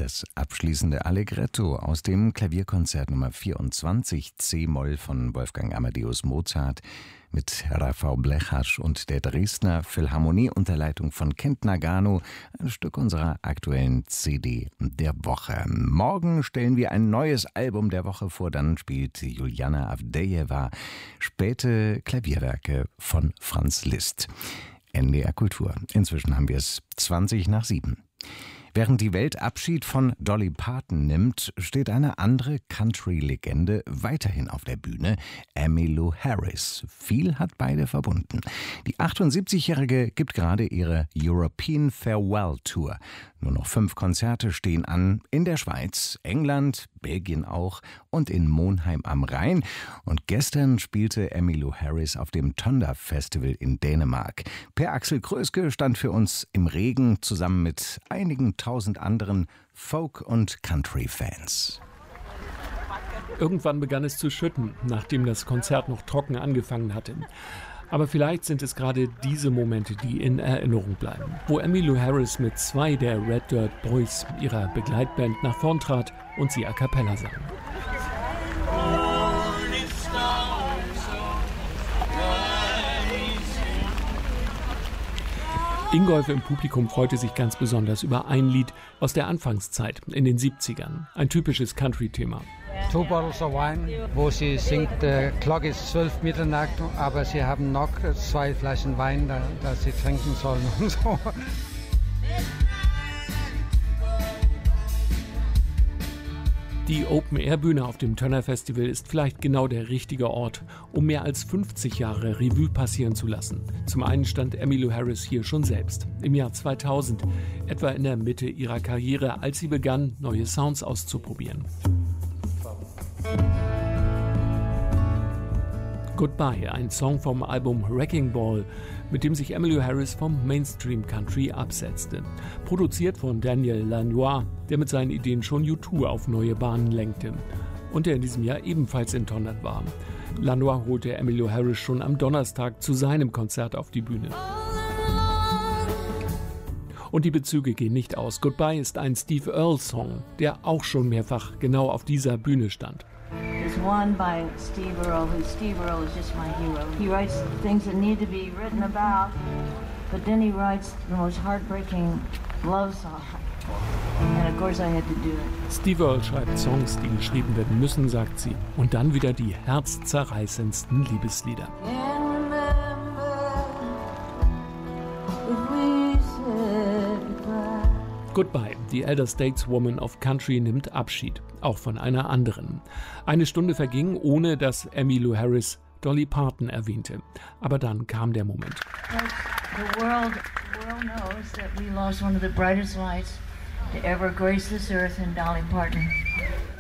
Das abschließende Allegretto aus dem Klavierkonzert Nummer 24 C-Moll von Wolfgang Amadeus Mozart mit Rafał Blechacz und der Dresdner Philharmonie unter Leitung von Kent Nagano, ein Stück unserer aktuellen CD der Woche. Morgen stellen wir ein neues Album der Woche vor, dann spielt Juliana Avdejewa späte Klavierwerke von Franz Liszt. NDR Kultur. Inzwischen haben wir es 7:20. Während die Welt Abschied von Dolly Parton nimmt, steht eine andere Country-Legende weiterhin auf der Bühne, Emmylou Harris. Viel hat beide verbunden. Die 78-Jährige gibt gerade ihre European Farewell Tour. Nur noch 5 Konzerte stehen an in der Schweiz, England, Belgien auch und in Monheim am Rhein. Und gestern spielte Emmylou Harris auf dem Tonda Festival in Dänemark. Per Axel Kröske stand für uns im Regen zusammen mit einigen 1000 anderen Folk- und Country-Fans. Irgendwann begann es zu schütten, nachdem das Konzert noch trocken angefangen hatte. Aber vielleicht sind es gerade diese Momente, die in Erinnerung bleiben, wo Emmylou Harris mit 2 der Red Dirt Boys, ihrer Begleitband, nach vorn trat und sie a cappella sang. Ingolf im Publikum freute sich ganz besonders über ein Lied aus der Anfangszeit in den 70ern. Ein typisches Country-Thema. 2 bottles of wine, wo sie singt, Clock ist 12 Mitternacht, aber sie haben noch 2 Flaschen Wein, da sie trinken sollen und so. Die Open-Air-Bühne auf dem Turner Festival ist vielleicht genau der richtige Ort, um mehr als 50 Jahre Revue passieren zu lassen. Zum einen stand Emmylou Harris hier schon selbst, im Jahr 2000, etwa in der Mitte ihrer Karriere, als sie begann, neue Sounds auszuprobieren. Goodbye, ein Song vom Album Wrecking Ball, mit dem sich Emmylou Harris vom Mainstream Country absetzte. Produziert von Daniel Lanois, der mit seinen Ideen schon U2 auf neue Bahnen lenkte und der in diesem Jahr ebenfalls in Tonda war. Lanois holte Emmylou Harris schon am Donnerstag zu seinem Konzert auf die Bühne. Und die Bezüge gehen nicht aus. Goodbye ist ein Steve Earle-Song, der auch schon mehrfach genau auf dieser Bühne stand. It's one by Steve Earle, who Steve Earle is just my hero. He writes things that need to be written about, but then he writes the most heartbreaking love song. And of course I had to do it. Steve Earle schreibt Songs, die geschrieben werden müssen, sagt sie. Und dann wieder die herzzerreißendsten Liebeslieder. Goodbye, die Elder Stateswoman of Country nimmt Abschied, auch von einer anderen. Eine Stunde verging, ohne dass Emmylou Harris Dolly Parton erwähnte. Aber dann kam der Moment. The world knows that we lost one of the brightest lights to ever grace this earth in Dolly Parton.